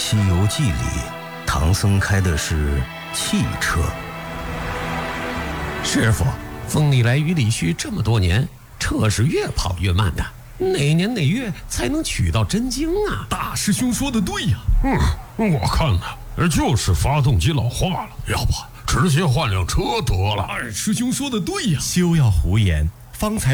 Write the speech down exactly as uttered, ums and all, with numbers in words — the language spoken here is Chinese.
西游记》里，唐僧开的是汽车。 师傅，风里来雨里去这么多年，车是越跑越慢的，哪年哪月才能取到真经啊？ 大师兄说的对呀。 嗯，我看呢，就是发动机老化了，要不直接换辆车得了。 二师兄说的对呀。 休要胡言，方才